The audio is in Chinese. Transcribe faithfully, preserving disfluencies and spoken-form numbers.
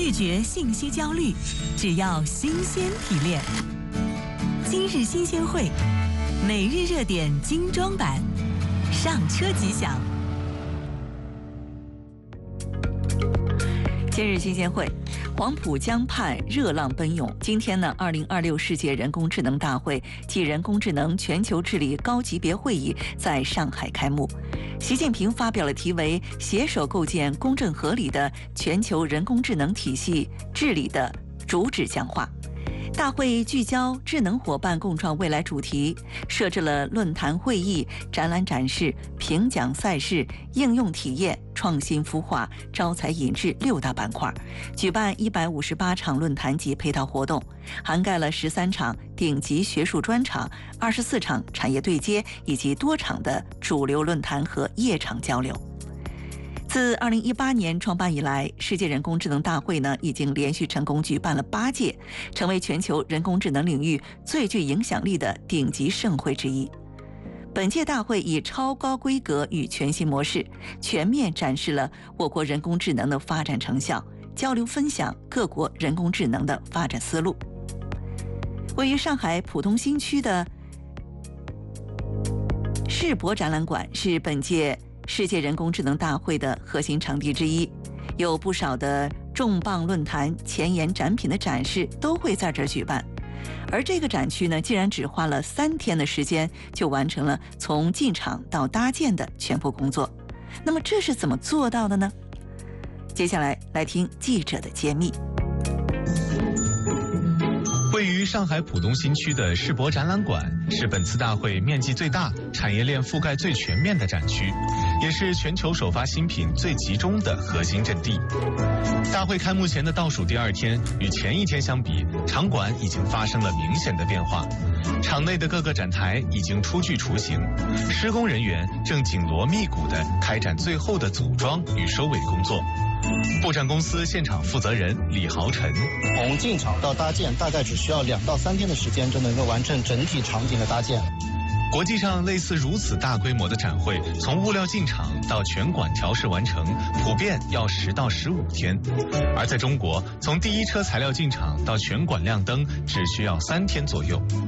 拒绝信息焦虑，只要新鲜提炼。今日新鲜会，每日热点精装版，上车即享。今日新鲜会，黄浦江畔热浪奔涌。今天呢，二零二六世界人工智能大会暨人工智能全球治理高级别会议在上海开幕。习近平发表了题为“携手构建公正合理的全球人工智能体系治理”的主旨讲话。大会聚焦智能伙伴共创未来主题，设置了论坛会议、展览展示、评奖赛事、应用体验、创新孵化、招才引智六大板块，举办一百五十八场论坛及配套活动，涵盖了十三场顶级学术专场、二十四场产业对接以及多场的主流论坛和夜场交流。自二零一八年创办以来，世界人工智能大会呢已经连续成功举办了八届，成为全球人工智能领域最具影响力的顶级盛会之一。本届大会以超高规格与全新模式，全面展示了我国人工智能的发展成效，交流分享各国人工智能的发展思路。位于上海浦东新区的世博展览馆是本届世界人工智能大会的核心场地之一，有不少的重磅论坛、前沿展品的展示都会在这儿举办。而这个展区呢，竟然只花了三天的时间就完成了从进场到搭建的全部工作。那么这是怎么做到的呢？接下来来听记者的揭秘。 位于上海浦东新区的世博展览馆是本次大会面积最大、产业链覆盖最全面的展区，也是全球首发新品最集中的核心阵地。大会开幕前的倒数第二天，与前一天相比，场馆已经发生了明显的变化。场内的各个展台已经出具雏形，施工人员正紧锣密鼓地开展最后的组装与收尾工作。布展公司现场负责人李豪晨： 从进场到搭建，大概只需要两到三天的时间就能够完成整体场景的搭建。 国际上类似如此大规模的展会，从物料进场到全馆调试完成，普遍要十到十五天；而在中国，从第一车材料进场到全馆亮灯，只需要三天左右。